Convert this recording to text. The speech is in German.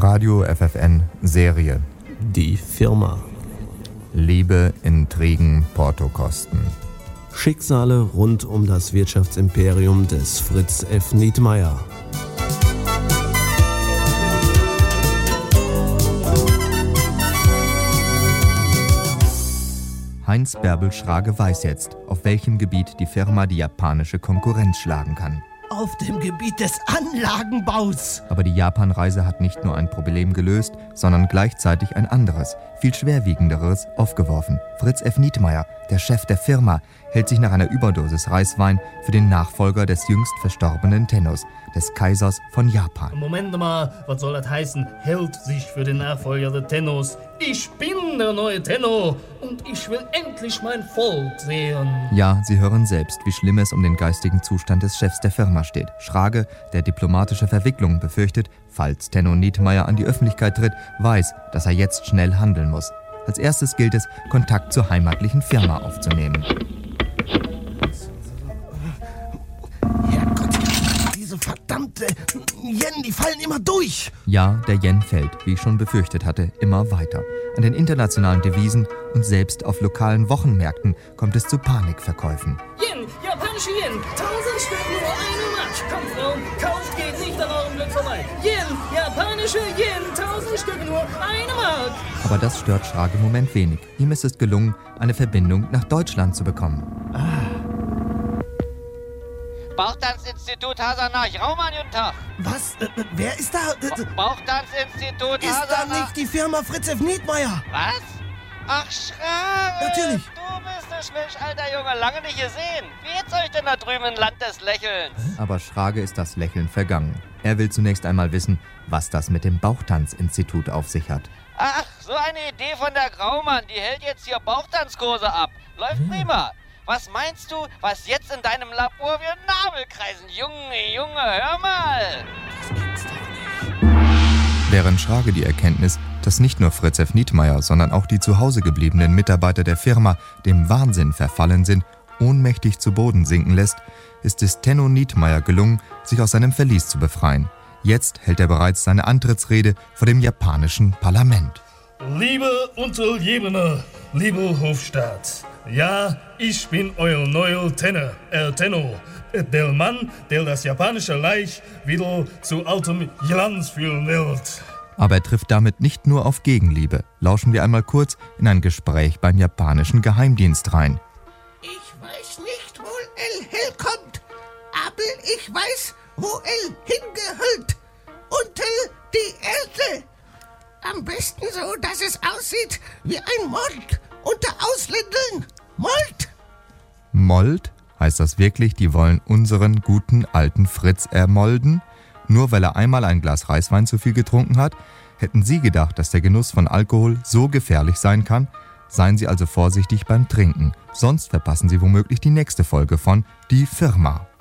Radio FFN Serie. Die Firma. Liebe, Intrigen, Portokosten. Schicksale rund um das Wirtschaftsimperium des Fritz F. Nietmeyer. Heinz Bärbel Schrage weiß jetzt, auf welchem Gebiet die Firma die japanische Konkurrenz schlagen kann. Auf dem Gebiet des Anlagenbaus. Aber die Japanreise hat nicht nur ein Problem gelöst, sondern gleichzeitig ein anderes, viel schwerwiegenderes aufgeworfen. Fritz F. Nietmeyer, der Chef der Firma, hält sich nach einer Überdosis Reiswein für den Nachfolger des jüngst verstorbenen Tennos, des Kaisers von Japan. Moment mal, was soll das heißen? Hält sich für den Nachfolger der Tennos. Ich bin der neue Tenno und ich will endlich mein Volk sehen. Ja, Sie hören selbst, wie schlimm es um den geistigen Zustand des Chefs der Firma steht. Schrage, der diplomatische Verwicklungen befürchtet, falls Tenno Nietmeyer an die Öffentlichkeit tritt, weiß, dass er jetzt schnell handeln muss. Als erstes gilt es, Kontakt zur heimatlichen Firma aufzunehmen. Herrgott, diese verdammte Yen, die fallen immer durch. Ja, der Yen fällt, wie ich schon befürchtet hatte, immer weiter. An den internationalen Devisen und selbst auf lokalen Wochenmärkten kommt es zu Panikverkäufen. Yen, japanische Yen, 1000 Stück nur 1 Mark. Komm, Frau, kauft, geht nicht an eurem Glück vorbei. Yen, japanische Yen, 1000 Stück nur 1 Mark. Aber das stört Schrage im Moment wenig. Ihm ist es gelungen, eine Verbindung nach Deutschland zu bekommen. Bauchtanzinstitut Hasanach, Raumann, guten Tag. Was? Wer ist da? Bauchtanzinstitut Ist da Hasanach. nicht die Firma Fritz F. Nietmeyer? Was? Ach, Schrage. Natürlich. Du bist ein Schwilch, alter Junge, lange nicht gesehen. Wie geht's euch denn da drüben im Land des Lächelns? Aber Schrage ist das Lächeln vergangen. Er will zunächst einmal wissen, was das mit dem Bauchtanzinstitut auf sich hat. Ach, so eine Idee von der Graumann, die hält jetzt hier Bauchtanzkurse ab. Läuft prima. Was meinst du, was jetzt in deinem Labor wie Nabel kreisen? Junge, hör mal. Während Schrage die Erkenntnis, dass nicht nur Fritz F. Nietmeyer, sondern auch die zu Hause gebliebenen Mitarbeiter der Firma dem Wahnsinn verfallen sind, ohnmächtig zu Boden sinken lässt, ist es Tenno Nietmeyer gelungen, sich aus seinem Verlies zu befreien. Jetzt hält er bereits seine Antrittsrede vor dem japanischen Parlament. Liebe Untergebene, liebe Hofstaat, ja, ich bin euer neuer Tenno, der Mann, der das japanische Reich wieder zu altem Glanz führen wird. Aber er trifft damit nicht nur auf Gegenliebe. Lauschen wir einmal kurz in ein Gespräch beim japanischen Geheimdienst rein. Ich weiß nicht, wo El herkommt, aber ich weiß, wo El hingehört. Unter die Erde. Am besten so, dass es aussieht wie ein Mord unter Ausländern. Mord? Mold? Heißt das wirklich, die wollen unseren guten alten Fritz ermolden? Nur weil er einmal ein Glas Reiswein zu viel getrunken hat? Hätten Sie gedacht, dass der Genuss von Alkohol so gefährlich sein kann? Seien Sie also vorsichtig beim Trinken, sonst verpassen Sie womöglich die nächste Folge von Die Firma.